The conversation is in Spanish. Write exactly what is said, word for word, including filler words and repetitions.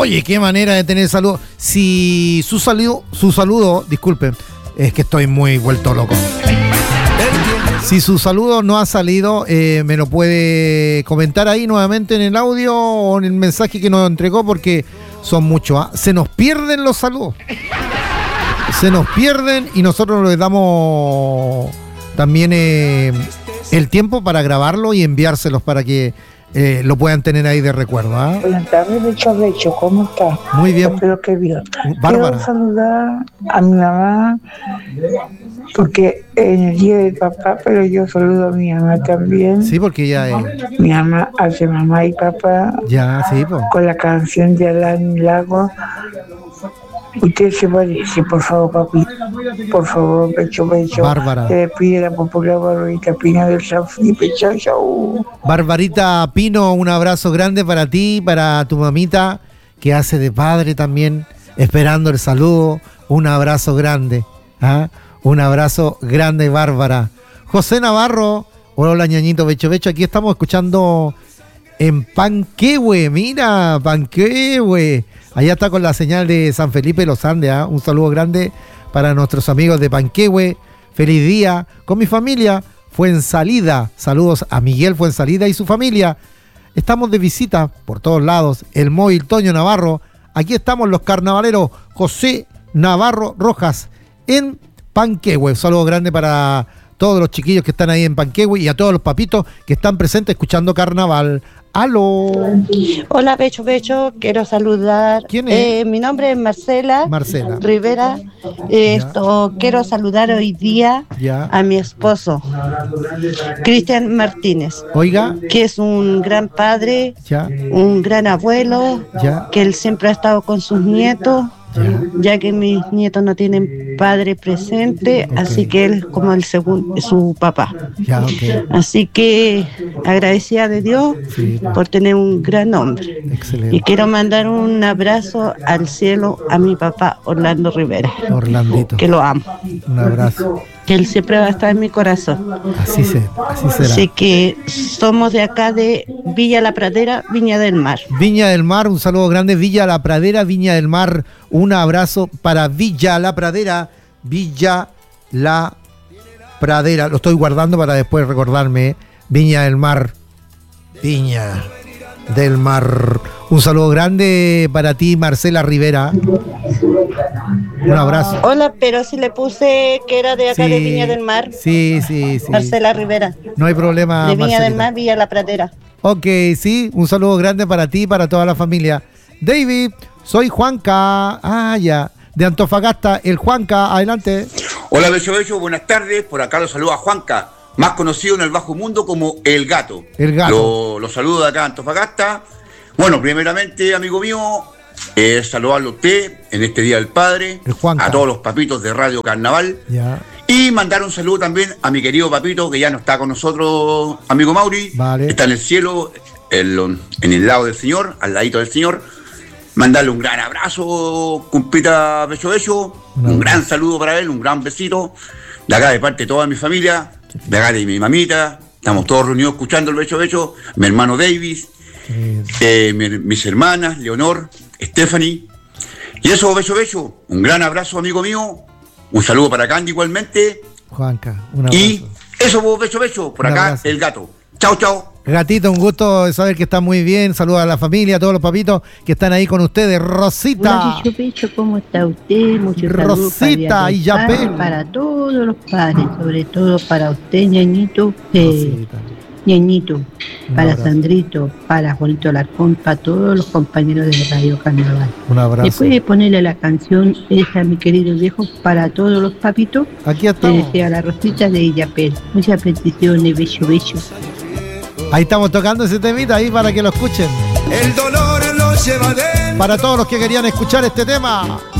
Oye, qué manera de tener saludo. Si su saludo, su saludo, disculpen, es que estoy muy vuelto loco. Si su saludo no ha salido, eh, me lo puede comentar ahí nuevamente en el audio o en el mensaje que nos entregó, porque son muchos. ¿eh? Se nos pierden los saludos. Se nos pierden y nosotros les damos también eh, el tiempo para grabarlo y enviárselos para que eh, lo puedan tener ahí de recuerdo. ¿eh? Buenas tardes, Becho Becho, ¿cómo estás? Muy bien. Espero que bien. Bárbara. Quiero saludar a mi mamá, porque en el día del papá, pero yo saludo a mi mamá también. Sí, porque ya es. Mi mamá hace mamá y papá. Ya, sí, pues. Con la canción de Alain Lago. Usted se parece, por favor, papi. Por favor, Becho Becho. Bárbara. Que le pide la popular Barbarita Pino del San Felipe. Chau, chau. Barbarita Pino, un abrazo grande para ti, para tu mamita, que hace de padre también, esperando el saludo. Un abrazo grande. ¿ah? Un abrazo grande, Bárbara. José Navarro, hola, ñañito Becho Becho. Aquí estamos escuchando en Panquehue. Mira, Panquehue. Allá está con la señal de San Felipe Los Andes. ¿eh? Un saludo grande para nuestros amigos de Panquehue. Feliz día con mi familia. Fuensalida. Saludos a Miguel Fuensalida y su familia. Estamos de visita por todos lados. El móvil Toño Navarro. Aquí estamos los carnavaleros José Navarro Rojas en Panquehue. Un saludo grande para todos los chiquillos que están ahí en Panquehue y a todos los papitos que están presentes escuchando carnaval. ¡Aló! Hola, Becho Becho, quiero saludar. ¿Quién es? Eh, mi nombre es Marcela, Marcela Rivera. Eh, esto quiero saludar hoy día ya. a mi esposo, Cristian Martínez. Oiga. Que es un gran padre, ya. un gran abuelo, ya. que él siempre ha estado con sus nietos. Ya. ya que mis nietos no tienen padre presente, okay. Así que él como el segundo, su papá. Ya, okay. Así que agradecida de Dios sí. por tener un gran hombre. Excelente. Y quiero mandar un abrazo al cielo a mi papá Orlando Rivera. Orlandito. Que lo amo. Un abrazo. Que él siempre va a estar en mi corazón. Así, se, así será. Así que somos de acá de Villa La Pradera, Viña del Mar. Viña del Mar, un saludo grande. Villa La Pradera, Viña del Mar. Un abrazo para Villa La Pradera, Villa La Pradera. Lo estoy guardando para después recordarme. Viña del Mar. Viña del Mar. Un saludo grande para ti, Marcela Rivera. Un abrazo. Hola, pero si le puse que era de acá sí, de Viña del Mar. Sí, sí, sí. Marcela Rivera. No hay problema. De Viña Marcelita. del Mar, Villa La Pradera. Ok, sí, un saludo grande para ti y para toda la familia. David, soy Juanca. Ah, ya. De Antofagasta, el Juanca, adelante. Hola, Becho Becho, buenas tardes. Por acá lo saluda Juanca, más conocido en el bajo mundo como El Gato. El Gato. Lo, lo saludo de acá, Antofagasta. Bueno, primeramente, amigo mío, eh, saludarlo a usted en este Día del Padre, a todos los papitos de Radio Carnaval, ya. Y mandar un saludo también a mi querido papito, que ya no está con nosotros, amigo Mauri, vale. Está en el cielo, en, en el lado del Señor, al ladito del Señor. Mandarle un gran abrazo, cumpita Becho Becho, no. un gran saludo para él, un gran besito, de acá de parte de toda mi familia, de acá de mi mamita, estamos todos reunidos escuchando el Becho Becho, mi hermano Davis, eh, mi, mis hermanas, Leonor, Stephanie, y eso, Becho Becho, un gran abrazo, amigo mío, un saludo para Candy igualmente, Juanca, un abrazo. Y eso, Becho Becho, por un acá abrazo. El Gato, chao, chao. Gatito, un gusto de saber que está muy bien. Saludos a la familia, a todos los papitos que están ahí con ustedes. Rosita. Hola, Becho Becho, ¿cómo está usted? Muchos saludos Rosita y Yapel. Para todos los padres, sobre todo para usted, ñañito. Eh, ñañito, para Sandrito, para Juanito Alarcón, para todos los compañeros de Radio Carnaval. Un abrazo. ¿Le puede ponerle la canción esa, mi querido viejo, para todos los papitos? Aquí estamos. A la Rosita de Yapel. Muchas peticiones, Becho Becho. Ahí estamos tocando ese temita ahí para que lo escuchen. El dolor nos lleva de... Para todos los que querían escuchar este tema.